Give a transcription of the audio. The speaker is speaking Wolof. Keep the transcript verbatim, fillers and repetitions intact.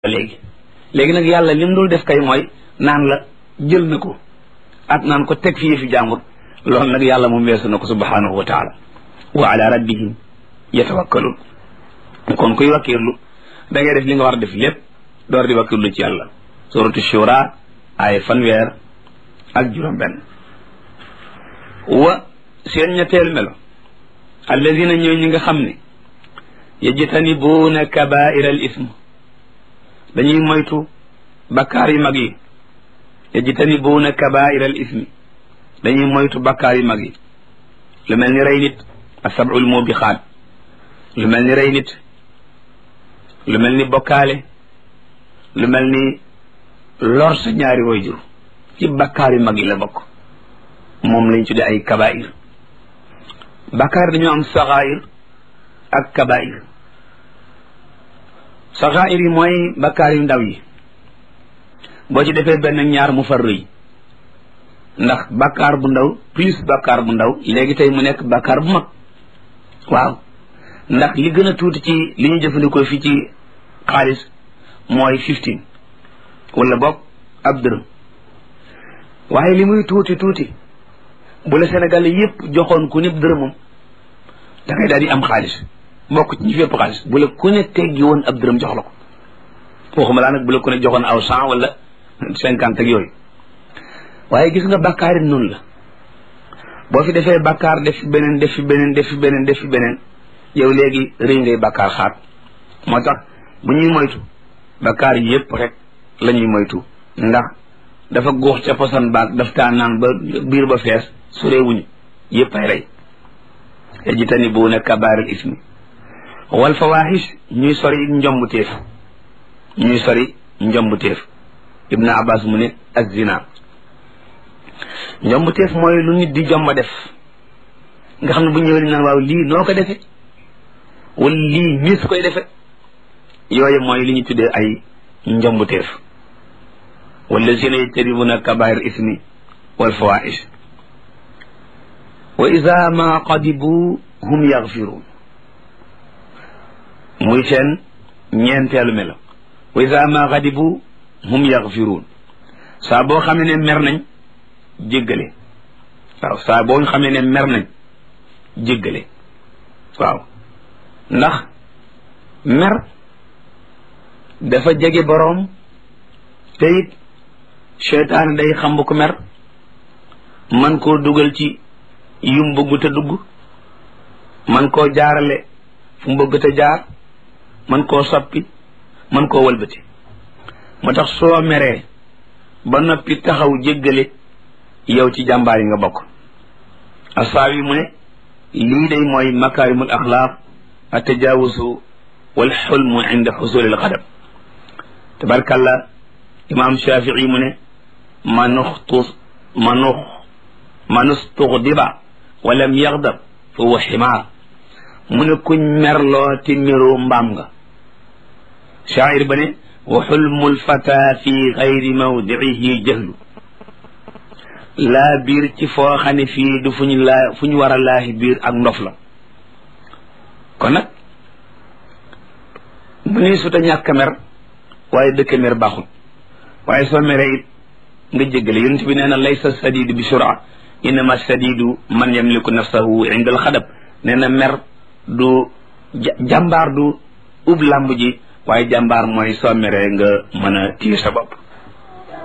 léegi léegi nag yàlla lim dul def kay mooy naan la jël na ko ak naan ko teg fii fi jàmbur loolu nag yàlla moom weesu na ko subhanahu wa taala wa ala rabbihim yatawakkalun kon kuy wakkirlu da ngay def li nga war a def lépp door di wakkirlu ci yàlla suratu shura ay fanweer ak juróom benn wa seen ñetteel melo alladina ñooy ñi nga xam ne yajtanibuuna kabaira al ism dañuy moytu bakkaar yu mag yi yajtanibuuna kabaira al ismi dañuy moytu bakkaar yu mag yi lu mel ni rey nit asabul mubixaat lu mel ni rey nit lu mel ni bokkaale lu mel ni lor sa ñaari wayjur ci bakkaar yu mag yi la bokk moom lañ tuddee ay kabair bakkaar dañoo am saxaayir ak kabair saxaayir yi mooy bakkaar yu ndaw yi boo ci defee benn ñaar mu far rëy ndax bakkaar bu ndaw plus bakkaar bu ndaw léegi tey mu nekk bakkaar bu mag waaw ndax li gën a tuuti ci li ñu jëfandikoo fii ci xaalis mooy fifteen wala boog ab dërëm waaye li muy tuuti tuuti bu la Sénégal yépp joxoon ku nekk dërëmam da ngay daal di am xaalis bokk ci ñi fépp xaalis bu la ku ne teggi woon ab dërëm jox la ko waxuma laa nag bu la ku ne joxoon aw cent wala cinquante ak yooyu waaye gis nga bàkkaar it noonu la boo fi defee bàkkaar def fi beneen def fi beneen def fi beneen def fi beneen yow léegi rëy ngay bàkkaar xaat moo tax bu ñuy moytu bàkkaar yépp rek la ñuy moytu ndax dafa góox ca posan baag daf taa naan ba biir ba fees su réewuñu yépp ay rey yajtanibuuna kabaaral ismi wal fawaahish ñuy sori njombu téef ñuy sori njombu téef ibnu abbas mu ne az-zina njombu téef mooy lu nit di jomba def nga xam ne bu ñëwee naan waaw lii noo ko defe wala lii miis koy defe yooyu mooy li ñu tuddee ay njombu téef wallazina yajtanibuna kabair ismi wal fawaahish wa iza ma qadibu hum yaghfirun muy seen ñeenteelu melo wa iza ma qadibu hum yaghfirun saa boo xam ne mer nañ jéggale waaw saa boo xam ne mer nañ jéggale waaw ndax mer dafa jege boroom te it seytaane day xam bu ko mer man koo dugal ci yum bëggu te dugg man koo jaarale fu mu bëgg te jaar man koo soppi man koo wëlbati moo tax soo meree ba noppi taxaw jéggale yow ci jàmbaar yi nga bokk asaawi mu ne lii day mooy makaarimul axlaaq at-tajaawuzu wal xulmu inda xusulil xadab tabarkalla imaam Shafii mu ne manuxtu manux manustuxdiba walam yaxdab fa huwa ximaar mu ne kuñ merloo te meroo mbaam nga shaacir ba ne wa xulmul fata fi gayri mawdicihi jahlu laa biir ci foo xam ne fii du fu ñu laa fu ñu war a laahi biir ak ndof la kon nag mu ni suta ñàkk mer waaye dëkk mer baaxul waaye soo meree it nga jéggale yonent bi nee na laysa sadidu bi sura innama sadidu man yamliku nafsahu inda al xadab nee na mer du jàmbaar du ub làmb ji waaye jàmbaar mooy soo meree nga mën a téye sa bopp